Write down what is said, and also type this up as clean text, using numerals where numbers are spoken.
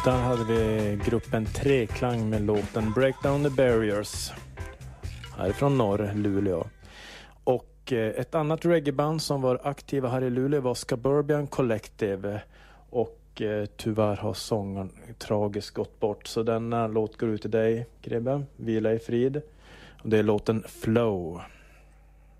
Där hade vi gruppen Treklang med låten Break Down the Barriers. Härifrån norr, Luleå. Och ett annat reggaeband som var aktiva här i Luleå var Suburban Collective. Och tyvärr har sångaren tragiskt gått bort. Så denna låt går ut till dig, Gribbe. Vila i frid. Och det är låten Flow.